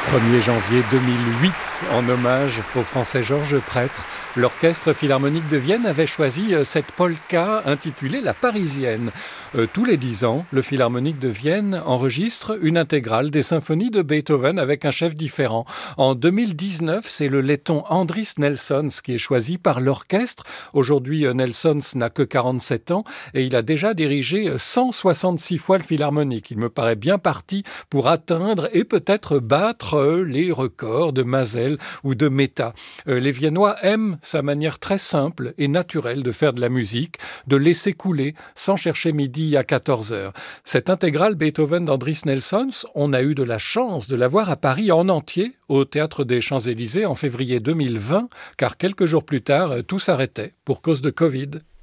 1er janvier 2008, en hommage au Français Georges Prêtre, l'Orchestre Philharmonique de Vienne avait choisi cette polka intitulée La Parisienne. Tous les 10 ans, le Philharmonique de Vienne enregistre une intégrale des symphonies de Beethoven avec un chef différent. En 2019, c'est le letton Andris Nelsons qui est choisi par l'orchestre. Aujourd'hui, Nelsons n'a que 47 ans et il a déjà dirigé 166 fois le Philharmonique. Il me paraît bien parti pour atteindre et peut-être battre les records de Mazel ou de Mehta. Les Viennois aiment sa manière très simple et naturelle de faire de la musique, de laisser couler sans chercher midi à 14h. Cette intégrale Beethoven d'Andris Nelsons, on a eu de la chance de la voir à Paris en entier, au Théâtre des Champs-Élysées en février 2020, car quelques jours plus tard, tout s'arrêtait pour cause de Covid.